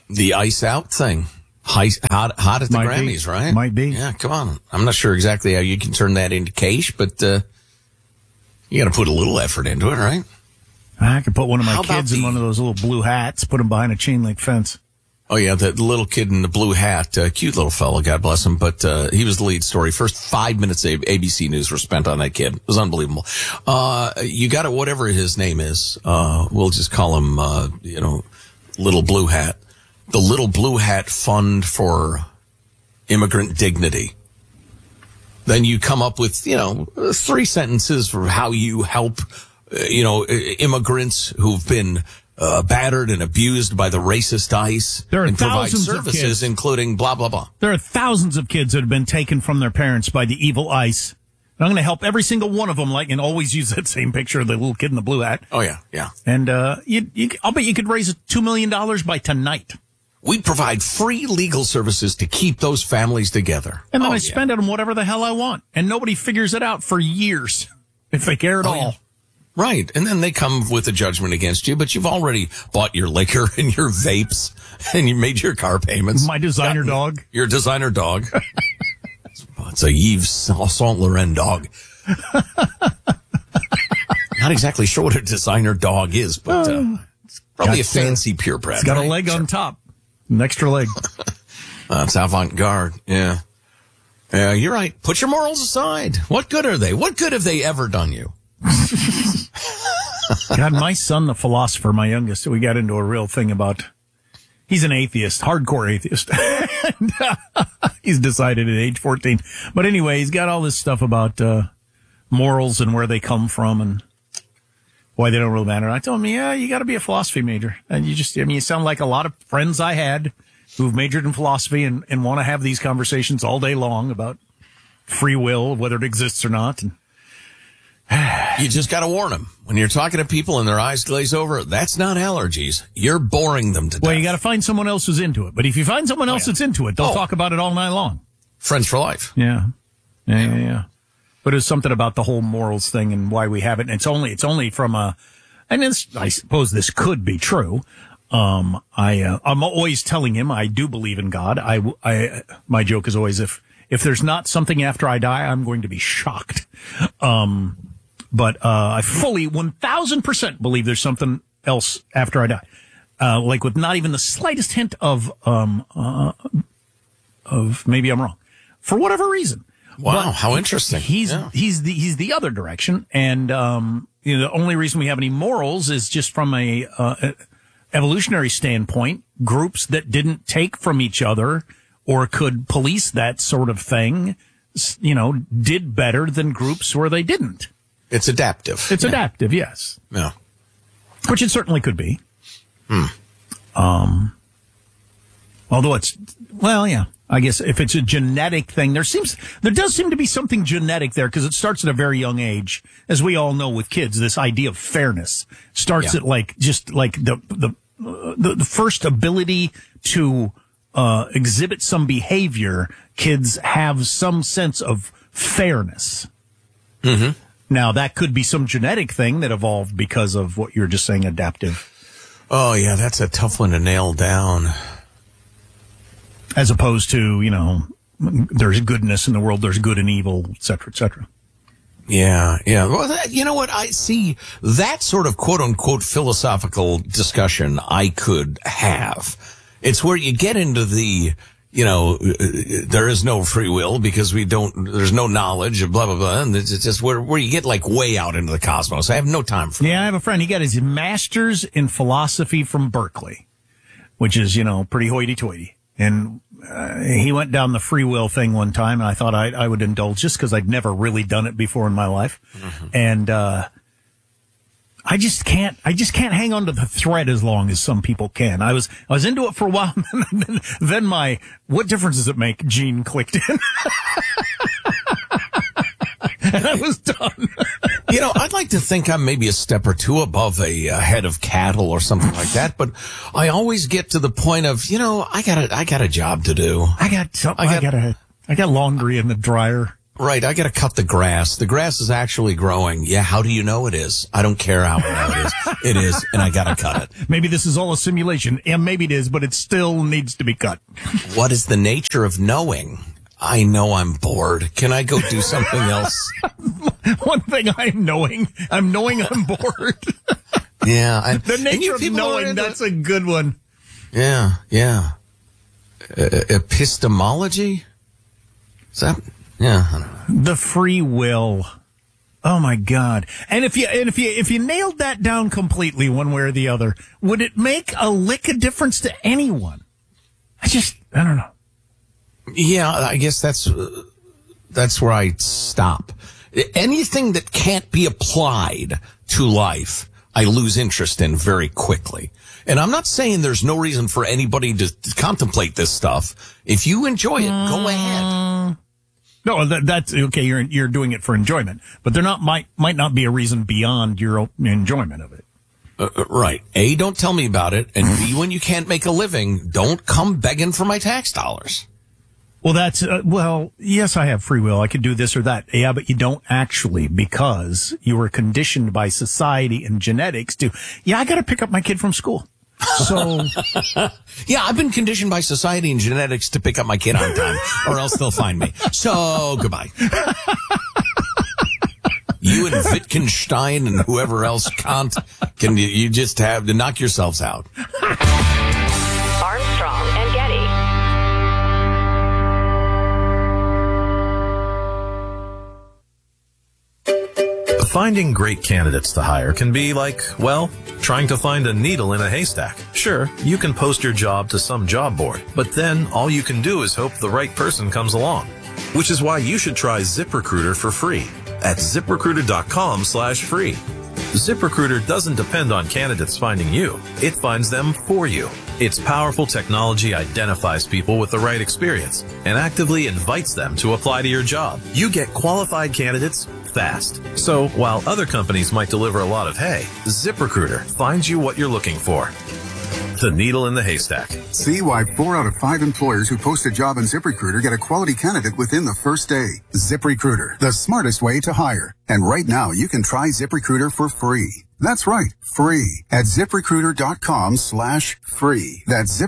The Ice Out thing. Hot at the Grammys, right? Might be. Yeah, come on. I'm not sure exactly how you can turn that into cash, but you got to put a little effort into it, right? I could put one of my kids in one of those little blue hats, put him behind a chain link fence. Oh, yeah, the little kid in the blue hat, cute little fellow, God bless him, but he was the lead story. First 5 minutes of ABC News were spent on that kid. It was unbelievable. You got it, whatever his name is. We'll just call him, Little Blue Hat. The Little Blue Hat Fund for Immigrant Dignity. Then you come up with, 3 sentences for how you help, immigrants who've been battered and abused by the racist ICE. There are and provide thousands services, of kids, including blah, blah, blah. There are thousands of kids that have been taken from their parents by the evil ICE. And I'm going to help every single one of them, and always use that same picture of the little kid in the blue hat. Oh, yeah, yeah. And I'll bet you could raise $2 million by tonight. We provide free legal services to keep those families together. And then I spend it on whatever the hell I want. And nobody figures it out for years, if they care at all. Yeah. Right. And then they come with a judgment against you, but you've already bought your liquor and your vapes and you made your car payments. My designer dog. Your designer dog. It's a Yves Saint Laurent dog. Not exactly sure what a designer dog is, but it's probably a fancy purebred. It's got a leg on top. An extra leg. It's avant-garde, yeah. Yeah, you're right. Put your morals aside. What good are they? What good have they ever done you? God, my son, the philosopher, my youngest, we got into a real thing about, he's an atheist, hardcore atheist. And, he's decided at age 14. But anyway, he's got all this stuff about morals and where they come from and why they don't really matter. I told him, yeah, you got to be a philosophy major. And you sound like a lot of friends I had who've majored in philosophy and want to have these conversations all day long about free will, whether it exists or not. And you just got to warn them. When you're talking to people and their eyes glaze over, that's not allergies. You're boring them to death. Well, you got to find someone else who's into it. But if you find someone else that's into it, they'll talk about it all night long. Friends for life. Yeah. But it's something about the whole morals thing and why we have it. And it's only from I suppose this could be true. I'm always telling him I do believe in God. My joke is always if there's not something after I die, I'm going to be shocked. But I fully 1000% believe there's something else after I die. With not even the slightest hint of maybe I'm wrong for whatever reason. Wow, but how interesting. He's the other direction. And, the only reason we have any morals is just from a evolutionary standpoint, groups that didn't take from each other or could police that sort of thing, did better than groups where they didn't. It's adaptive. It's adaptive, yes. Yeah. Which it certainly could be. Although I guess if it's a genetic thing, there does seem to be something genetic there because it starts at a very young age. As we all know with kids, this idea of fairness starts at the first ability to exhibit some behavior. Kids have some sense of fairness. Mm-hmm. Now, that could be some genetic thing that evolved because of what you're just saying, adaptive. Oh, yeah, that's a tough one to nail down. As opposed to, there's goodness in the world, there's good and evil, et cetera, et cetera. Yeah. Well, you know what? I see that sort of quote-unquote philosophical discussion I could have. It's where you get into the, there is no free will because there's no knowledge, blah, blah, blah. And it's just where you get way out into the cosmos. I have no time for that. Yeah, I have a friend. He got his master's in philosophy from Berkeley, which is, pretty hoity-toity. And he went down the free will thing one time, and I thought I would indulge just because I'd never really done it before in my life. Mm-hmm. And I just can't hang on to the thread as long as some people can. I was into it for a while, and then my what difference does it make gene clicked in. And I was done. I'd like to think I'm maybe a step or two above a head of cattle or something like that, but I always get to the point of, I got a job to do. I got laundry in the dryer. Right, I got to cut the grass. The grass is actually growing. Yeah, how do you know it is? I don't care how I know it is. It is, and I got to cut it. Maybe this is all a simulation. Yeah, maybe it is, but it still needs to be cut. What is the nature of knowing? I know I'm bored. Can I go do something else? One thing I'm knowing I'm bored. Yeah. The nature of knowing, that's a good one. Yeah. Epistemology? Is that... Yeah, I don't know. The free will. Oh my God! And if you nailed that down completely, one way or the other, would it make a lick of difference to anyone? I don't know. Yeah, I guess that's where I stop. Anything that can't be applied to life, I lose interest in very quickly. And I'm not saying there's no reason for anybody to contemplate this stuff. If you enjoy it, go ahead. No, that's okay. You're doing it for enjoyment, but there might not be a reason beyond your enjoyment of it. Right. A, don't tell me about it, and B, when you can't make a living, don't come begging for my tax dollars. Well, yes, I have free will. I could do this or that. Yeah, but you don't actually, because you were conditioned by society and genetics to. Yeah, I got to pick up my kid from school. So, yeah, I've been conditioned by society and genetics to pick up my kid on time, or else they'll find me. So, goodbye. You and Wittgenstein and whoever else Kant, you just have to knock yourselves out. Armstrong and Getty. Finding great candidates to hire can be like, well, trying to find a needle in a haystack. Sure, you can post your job to some job board, but then all you can do is hope the right person comes along. Which is why you should try ZipRecruiter for free at ZipRecruiter.com/free. ZipRecruiter doesn't depend on candidates finding you. It finds them for you. Its powerful technology identifies people with the right experience and actively invites them to apply to your job. You get qualified candidates fast. So while other companies might deliver a lot of hay, ZipRecruiter finds you what you're looking for. The needle in the haystack. See why 4 out of 5 employers who post a job on ZipRecruiter get a quality candidate within the first day. ZipRecruiter, the smartest way to hire. And right now, you can try ZipRecruiter for free. That's right, free at ZipRecruiter.com/free. That's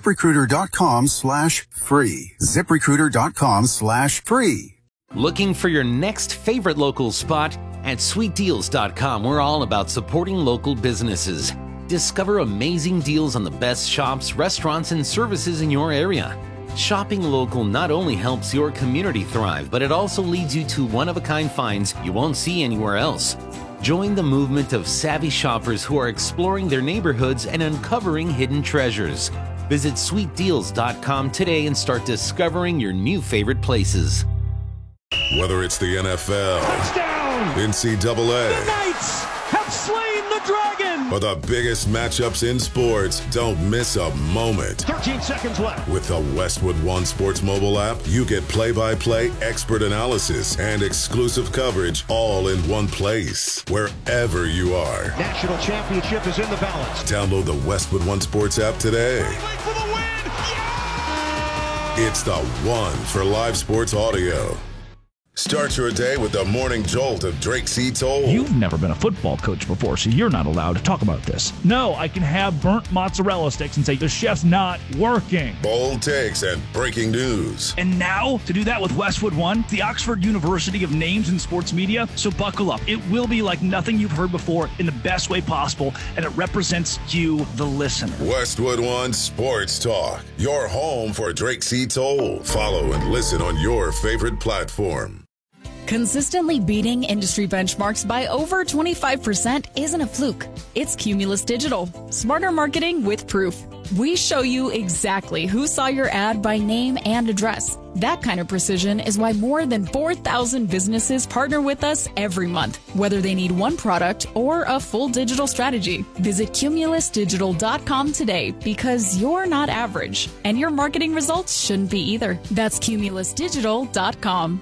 ZipRecruiter.com/free. ZipRecruiter.com/free. Looking for your next favorite local spot? At SweetDeals.com, we're all about supporting local businesses. Discover amazing deals on the best shops, restaurants, and services in your area. Shopping local not only helps your community thrive, but it also leads you to one-of-a-kind finds you won't see anywhere else. Join the movement of savvy shoppers who are exploring their neighborhoods and uncovering hidden treasures. Visit SweetDeals.com today and start discovering your new favorite places. Whether it's the NFL, touchdown, NCAA, the Knights have slain the dragon, or the biggest matchups in sports, don't miss a moment. 13 seconds left. With the Westwood One Sports mobile app, you get play-by-play expert analysis and exclusive coverage all in one place, wherever you are. National championship is in the balance. Download the Westwood One Sports app today. For the win. Yeah! It's the one for live sports audio. Start your day with the morning jolt of Drake C. Toll. You've never been a football coach before, so you're not allowed to talk about this. No, I can have burnt mozzarella sticks and say, the chef's not working. Bold takes and breaking news. And now, to do that with Westwood One, the Oxford University of names in sports media, so buckle up. It will be like nothing you've heard before in the best way possible, and it represents you, the listener. Westwood One Sports Talk, your home for Drake C. Toll. Follow and listen on your favorite platform. Consistently beating industry benchmarks by over 25% isn't a fluke. It's Cumulus Digital. Smarter marketing with proof. We show you exactly who saw your ad by name and address. That kind of precision is why more than 4,000 businesses partner with us every month, whether they need one product or a full digital strategy. Visit CumulusDigital.com today because you're not average, and your marketing results shouldn't be either. That's CumulusDigital.com.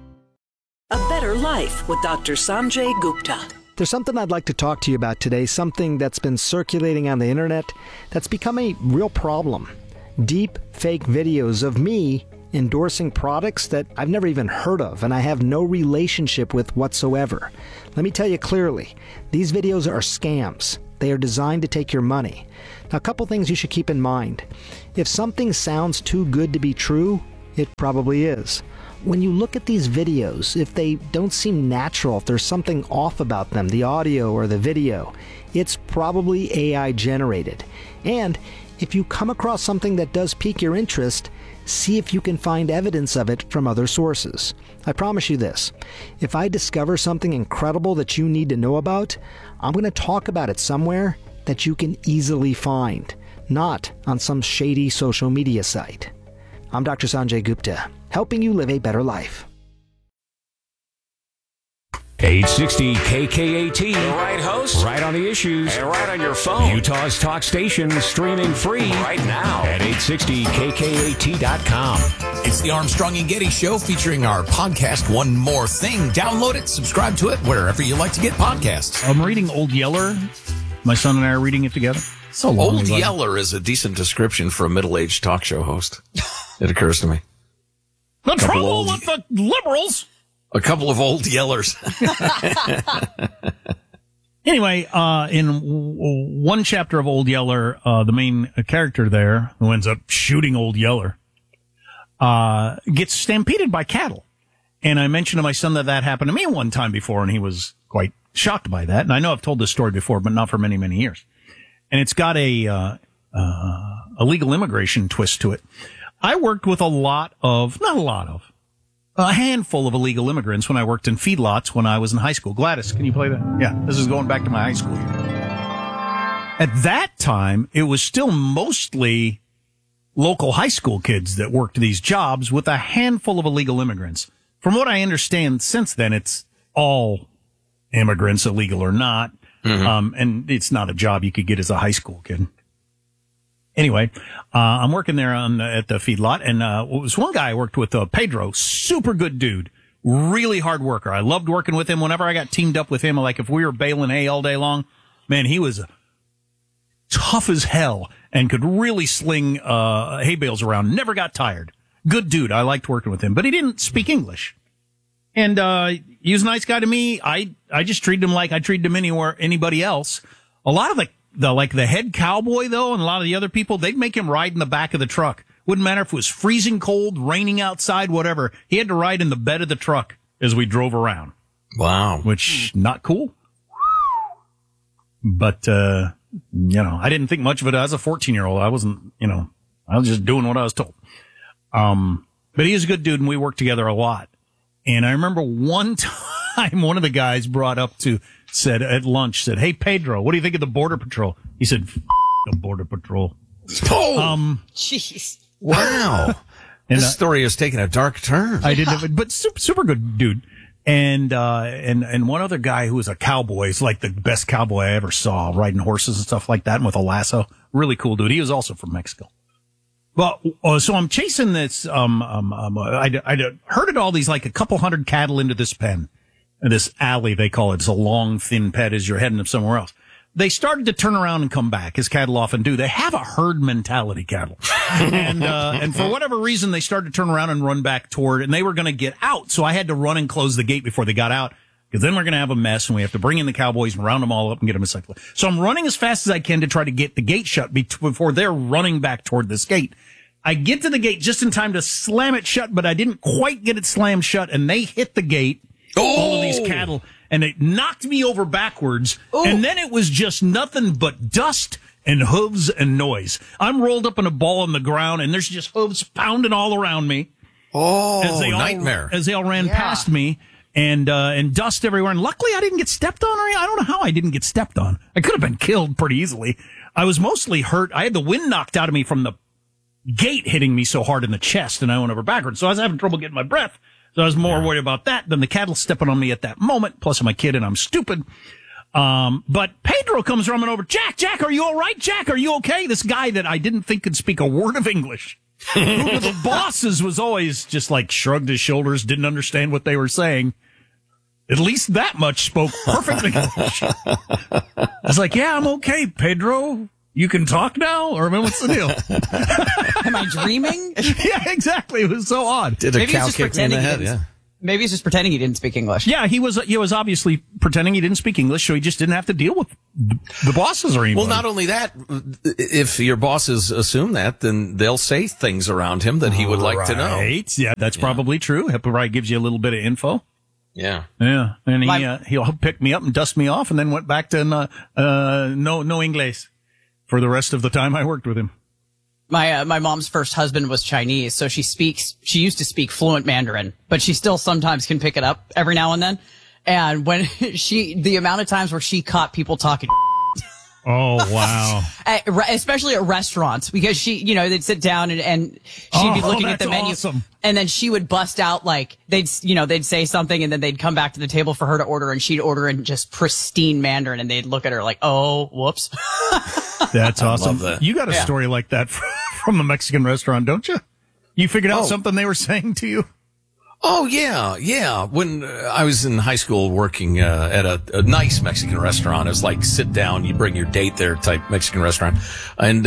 A Better Life with Dr. Sanjay Gupta. There's something I'd like to talk to you about today, something that's been circulating on the internet that's become a real problem. Deep fake videos of me endorsing products that I've never even heard of and I have no relationship with whatsoever. Let me tell you clearly, these videos are scams. They are designed to take your money. Now, a couple things you should keep in mind. If something sounds too good to be true, it probably is. When you look at these videos, if they don't seem natural, if there's something off about them, the audio or the video, it's probably AI generated. And if you come across something that does pique your interest, see if you can find evidence of it from other sources. I promise you this, if I discover something incredible that you need to know about, I'm going to talk about it somewhere that you can easily find, not on some shady social media site. I'm Dr. Sanjay Gupta, helping you live a better life. 860 KKAT. The right host, right on the issues, and right on your phone. Utah's talk station, streaming free right now at 860KKAT.com. It's the Armstrong and Getty Show featuring our podcast, One More Thing. Download it, subscribe to it, wherever you like to get podcasts. I'm reading Old Yeller. My son and I are reading it together. So long. Old Yeller is a decent description for a middle-aged talk show host. It occurs to me. The trouble with the liberals. A couple of old yellers. Anyway, in one chapter of Old Yeller, the main character there, who ends up shooting Old Yeller, gets stampeded by cattle. And I mentioned to my son that happened to me one time before, and he was quite shocked by that. And I know I've told this story before, but not for many, many years. And it's got a legal immigration twist to it. I worked with a handful of illegal immigrants when I worked in feedlots when I was in high school. Gladys, can you play that? Yeah, this is going back to my high school year. At that time, it was still mostly local high school kids that worked these jobs with a handful of illegal immigrants. From what I understand, since then, it's all immigrants, illegal or not. Mm-hmm. And it's not a job you could get as a high school kid. Anyway, I'm working there at the feedlot, and it was one guy I worked with, Pedro, super good dude, really hard worker. I loved working with him. Whenever I got teamed up with him, like if we were baling hay all day long, man, he was tough as hell and could really sling hay bales around. Never got tired. Good dude. I liked working with him, but he didn't speak English. And he was a nice guy to me. I just treated him like I treated him anybody else. A lot of the head cowboy, though, and a lot of the other people, they'd make him ride in the back of the truck. Wouldn't matter if it was freezing cold, raining outside, whatever. He had to ride in the bed of the truck as we drove around. Wow. Which, not cool. But, I didn't think much of it as a 14-year-old. I wasn't, I was just doing what I was told. But he was a good dude, and we worked together a lot. And I remember one time one of the guys said at lunch, hey, Pedro, what do you think of the Border Patrol? He said, the Border Patrol. Oh, jeez. Wow. And this story has taken a dark turn. I didn't, but super good dude. And one other guy who was a cowboy, is like the best cowboy I ever saw, riding horses and stuff like that, and with a lasso. Really cool dude. He was also from Mexico. Well, so I'm chasing this, I herded all these, like a couple hundred cattle into this pen, this alley, they call it. It's a long, thin ped as you're heading somewhere else. They started to turn around and come back, as cattle often do. They have a herd mentality, cattle. And for whatever reason, they started to turn around and run back toward, and they were going to get out. So I had to run and close the gate before they got out, because then we're going to have a mess, and we have to bring in the cowboys and round them all up and get them recycled. So I'm running as fast as I can to try to get the gate shut before they're running back toward this gate. I get to the gate just in time to slam it shut, but I didn't quite get it slammed shut, and they hit the gate, all of these cattle, and it knocked me over backwards, and then it was just nothing but dust and hooves and noise. I'm rolled up in a ball on the ground, and there's just hooves pounding all around me. Nightmare. As they all ran past me, and dust everywhere. And luckily I didn't get stepped on, or I don't know how I didn't get stepped on. I could have been killed pretty easily. I was mostly hurt. I had the wind knocked out of me from the gate hitting me so hard in the chest, and I went over backwards. So I was having trouble getting my breath. So I was more worried about that than the cattle stepping on me at that moment. Plus I'm a kid and I'm stupid. But Pedro comes running over. Jack, are you all right? Jack, are you okay? This guy that I didn't think could speak a word of English. Who the bosses was always just like shrugged his shoulders, didn't understand what they were saying. At least that much spoke perfect English. I was like, yeah, I'm okay, Pedro. You can talk now? Or what's the deal? Am I dreaming? Yeah, exactly. It was so odd. Did a cow kick me in the head? Yeah. Maybe he's just pretending he didn't speak English. Yeah, he was obviously pretending he didn't speak English, so he just didn't have to deal with the bosses or anybody. Well, not only that, if your bosses assume that, then they'll say things around him that he would like to know. Yeah, that's probably true. He'll probably gives you a little bit of info. Yeah. Yeah. And he'll pick me up and dust me off and then went back to no English for the rest of the time I worked with him. My mom's first husband was Chinese, so she used to speak fluent Mandarin, but she still sometimes can pick it up every now and then. And when the amount of times where she caught people talking. Oh, wow. Especially at restaurants, because they'd sit down and she'd be looking at the menu. Awesome. And then she would bust out, like, they'd say something and then they'd come back to the table for her to order and she'd order in just pristine Mandarin and they'd look at her like, oh, whoops. That's awesome. Love that. You got a story like that from a Mexican restaurant, don't you? You figured out something they were saying to you? Oh, yeah. When I was in high school working at a nice Mexican restaurant, it was like sit down, you bring your date there type Mexican restaurant. And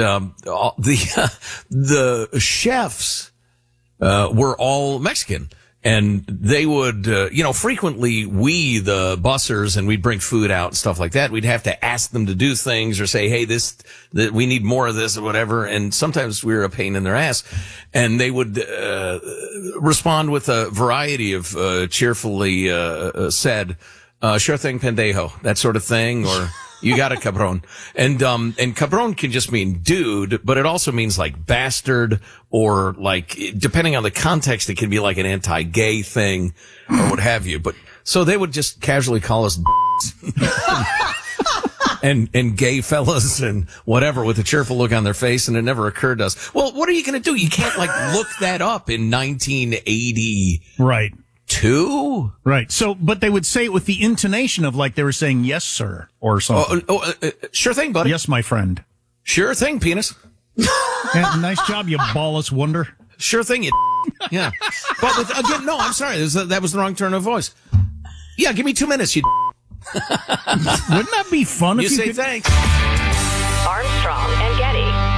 the chefs were all Mexican. And they would, frequently we, the bussers, and we'd bring food out and stuff like that. We'd have to ask them to do things or say, hey, we need more of this or whatever. And sometimes we were a pain in their ass. And they would, respond with a variety of, cheerfully, said, sure thing, pendejo, that sort of thing, or you got it, cabron. And cabron can just mean dude, but it also means like bastard or like, depending on the context, it can be like an anti-gay thing or what have you. But so they would just casually call us and gay fellas and whatever with a cheerful look on their face. And it never occurred to us. Well, what are you going to do? You can't like look that up in 1980. Right. Two? Right. So, but they would say it with the intonation of like they were saying, yes, sir, or something. Sure thing, buddy. Yes, my friend. Sure thing, penis. Yeah, nice job, you ballless wonder. Sure thing, you yeah. But again, no, I'm sorry. That was the wrong turn of voice. Yeah, give me 2 minutes, you Wouldn't that be fun if you say could... thanks. Armstrong and Getty.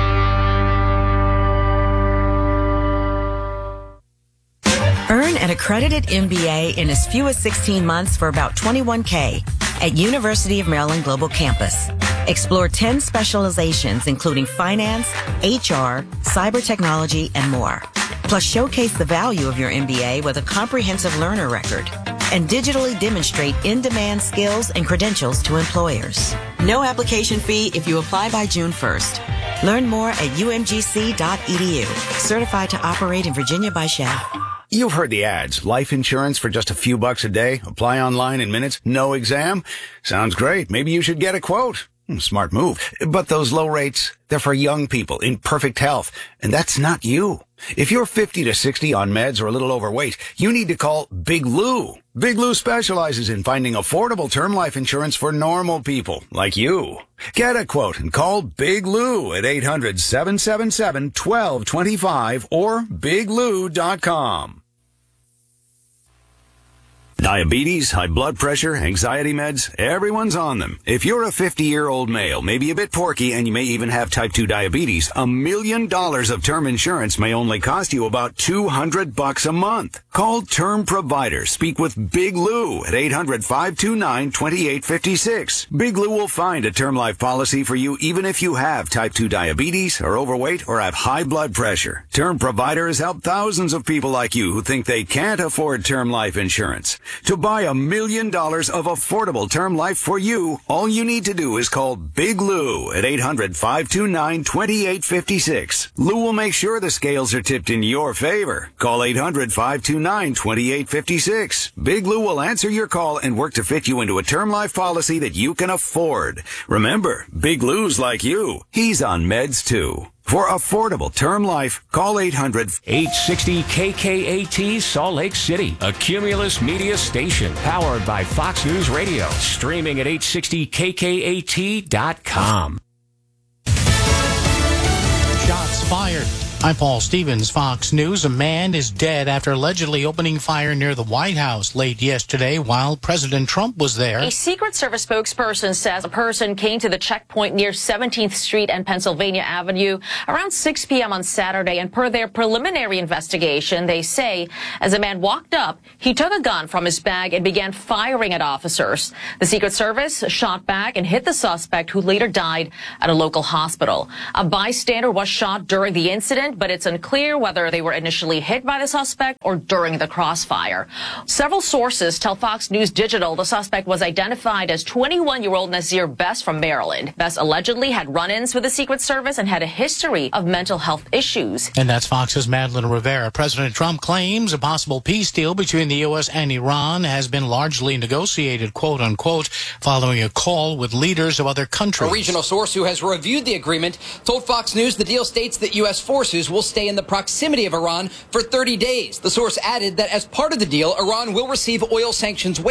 Earn an accredited MBA in as few as 16 months for about $21K at University of Maryland Global Campus. Explore 10 specializations including finance, HR, cyber technology, and more. Plus showcase the value of your MBA with a comprehensive learner record and digitally demonstrate in-demand skills and credentials to employers. No application fee if you apply by June 1st. Learn more at umgc.edu. Certified to operate in Virginia by SCHEV. You've heard the ads. Life insurance for just a few bucks a day. Apply online in minutes. No exam. Sounds great. Maybe you should get a quote. Smart move. But those low rates, they're for young people in perfect health. And that's not you. If you're 50 to 60 on meds or a little overweight, you need to call Big Lou. Big Lou specializes in finding affordable term life insurance for normal people like you. Get a quote and call Big Lou at 800-777-1225 or biglou.com. Diabetes, high blood pressure, anxiety meds, everyone's on them. If you're a 50-year-old male, maybe a bit porky, and you may even have type 2 diabetes, $1 million of term insurance may only cost you about $200 a month. Call Term Provider. Speak with Big Lou at 800-529-2856. Big Lou will find a term life policy for you even if you have type 2 diabetes, are overweight, or have high blood pressure. Term Provider has helped thousands of people like you who think they can't afford term life insurance. To buy $1 million of affordable term life for you, all you need to do is call Big Lou at 800-529-2856. Lou will make sure the scales are tipped in your favor. Call 800-529-2856. Big Lou will answer your call and work to fit you into a term life policy that you can afford. Remember, Big Lou's like you. He's on meds too. For affordable term life, call 800-860 KKAT Salt Lake City, a Cumulus media station powered by Fox News Radio, streaming at 860kkat.com. Shots fired I'm Paul Stevens, Fox News. A man is dead after allegedly opening fire near the White House late yesterday while President Trump was there. A Secret Service spokesperson says a person came to the checkpoint near 17th Street and Pennsylvania Avenue around 6 p.m. on Saturday, and per their preliminary investigation, they say as a man walked up, he took a gun from his bag and began firing at officers. The Secret Service shot back and hit the suspect, who later died at a local hospital. A bystander was shot during the incident, but it's unclear whether they were initially hit by the suspect or during the crossfire. Several sources tell Fox News Digital the suspect was identified as 21-year-old Nazir Best from Maryland. Best allegedly had run-ins with the Secret Service and had a history of mental health issues. And that's Fox's Madeline Rivera. President Trump claims a possible peace deal between the U.S. and Iran has been largely negotiated, quote unquote, following a call with leaders of other countries. A regional source who has reviewed the agreement told Fox News the deal states that U.S. forces will stay in the proximity of Iran for 30 days. The source added that as part of the deal, Iran will receive oil sanctions